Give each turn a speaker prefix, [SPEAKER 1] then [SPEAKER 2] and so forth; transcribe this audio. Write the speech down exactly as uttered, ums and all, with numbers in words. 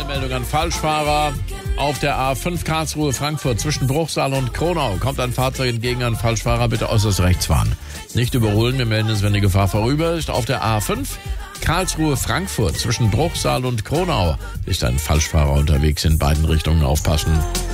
[SPEAKER 1] Eilmeldung an Falschfahrer. Auf der A fünf Karlsruhe-Frankfurt zwischen Bruchsal und Kronau kommt ein Fahrzeug entgegen an Falschfahrer. Bitte äußerst rechts fahren. Nicht überholen, wir melden es, wenn die Gefahr vorüber ist. Auf der A fünf Karlsruhe-Frankfurt zwischen Bruchsal und Kronau ist ein Falschfahrer unterwegs. In beiden Richtungen aufpassen.